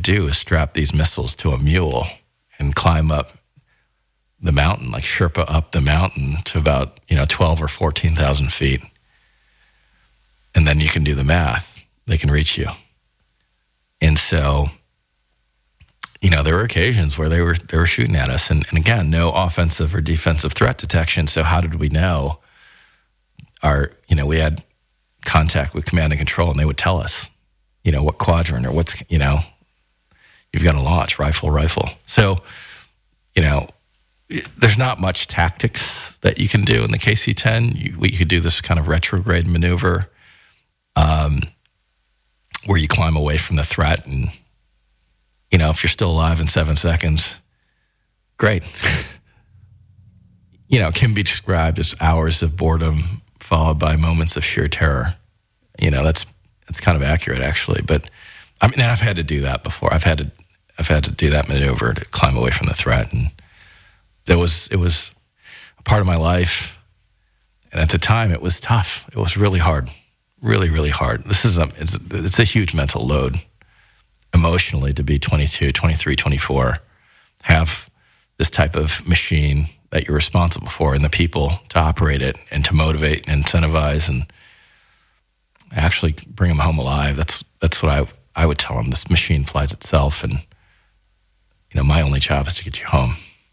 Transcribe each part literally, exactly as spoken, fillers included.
do is strap these missiles to a mule and climb up the mountain, like Sherpa up the mountain to about, you know, twelve or fourteen thousand feet. And then you can do the math. They can reach you. And so, you know, there were occasions where they were they were shooting at us. And, and again, no offensive or defensive threat detection. So how did we know? Our, you know, we had contact with command and control, and they would tell us, you know, what quadrant or what's, you know, you've got to launch, rifle, rifle. So, you know, there's not much tactics that you can do in the K C ten. You, you could do this kind of retrograde maneuver um, where you climb away from the threat. And, you know, if you're still alive in seven seconds, great. You know, it can be described as hours of boredom followed by moments of sheer terror. You know, that's that's kind of accurate, actually. But I mean, I've had to do that before. I've had to I've had to do that maneuver to climb away from the threat, and That was it was a part of my life, and at the time it was tough. It was really hard, really, really hard. This is a it's it's a huge mental load, emotionally, to be twenty-two, twenty-three, twenty-four, have this type of machine that you're responsible for, and the people to operate it and to motivate and incentivize and actually bring them home alive. That's that's what I I would tell them. This machine flies itself, and you know my only job is to get you home.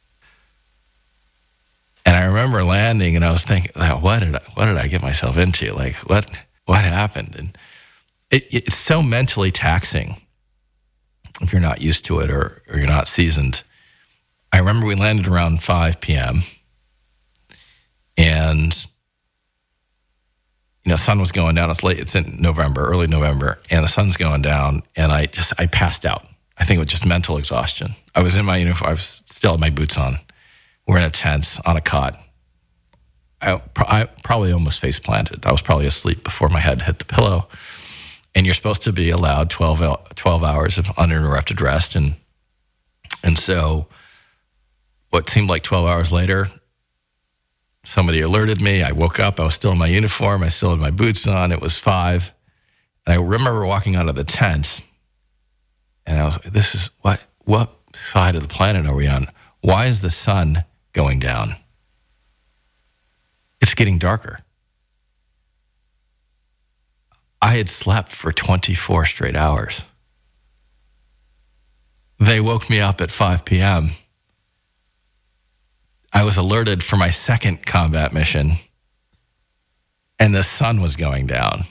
And I remember landing, and I was thinking, like, what did I, what did I get myself into? Like, what what happened? And it, it's so mentally taxing if you're not used to it or, or you're not seasoned. I remember we landed around five p.m. and you know, sun was going down. It's late. It's in November, early November, and the sun's going down. And I just I passed out. I think it was just mental exhaustion. I was in my uniform. I was still had my boots on. We're in a tent on a cot. I, I probably almost face planted. I was probably asleep before my head hit the pillow. And you're supposed to be allowed twelve, twelve hours of uninterrupted rest. And and so what seemed like twelve hours later, somebody alerted me. I woke up. I was still in my uniform. I still had my boots on. It was five. And I remember walking out of the tent. And I was like, this is, what, what side of the planet are we on? Why is the sun going down? It's getting darker. I had slept for twenty-four straight hours. They woke me up at five p.m. I was alerted for my second combat mission, and the sun was going down.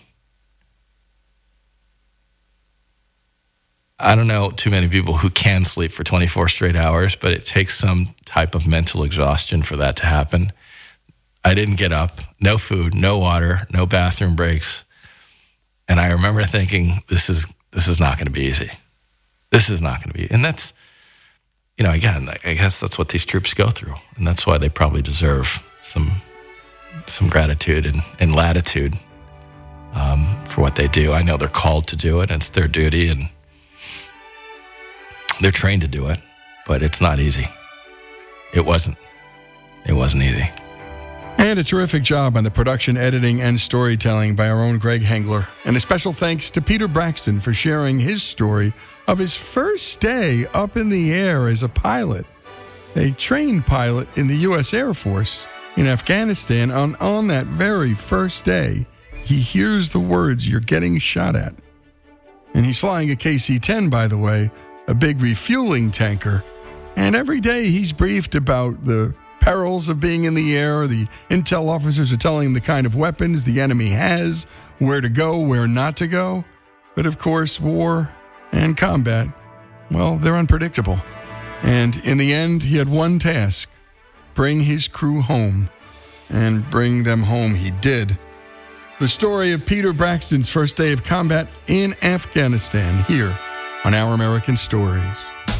I don't know too many people who can sleep for twenty-four straight hours, but it takes some type of mental exhaustion for that to happen. I didn't get up, no food, no water, no bathroom breaks. And I remember thinking, this is this is not going to be easy. This is not going to be. And that's, you know, again, I guess that's what these troops go through. And that's why they probably deserve some some gratitude and, and latitude um, for what they do. I know they're called to do it, and it's their duty, and they're trained to do it, but it's not easy. It wasn't. It wasn't easy. And a terrific job on the production, editing, and storytelling by our own Greg Hengler. And a special thanks to Peter Braxton for sharing his story of his first day up in the air as a pilot, a trained pilot in the U S Air Force in Afghanistan. On, on that very first day, he hears the words, "You're getting shot at." And he's flying a K C ten, by the way, a big refueling tanker. And every day he's briefed about the perils of being in the air. The intel officers are telling him the kind of weapons the enemy has, where to go, where not to go. But of course, war and combat, well, they're unpredictable. And in the end, he had one task: bring his crew home. And bring them home he did. The story of Peter Braxton's first day of combat in Afghanistan, here on Our American Stories.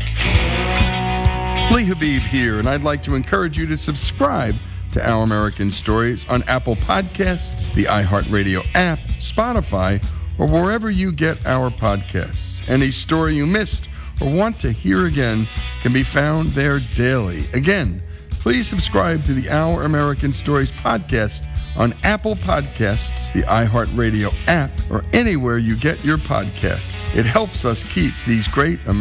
Lee Habib here, and I'd like to encourage you to subscribe to Our American Stories on Apple Podcasts, the iHeartRadio app, Spotify, or wherever you get our podcasts. Any story you missed or want to hear again can be found there daily. Again, please subscribe to the Our American Stories podcast on Apple Podcasts, the iHeartRadio app, or anywhere you get your podcasts. It helps us keep these great American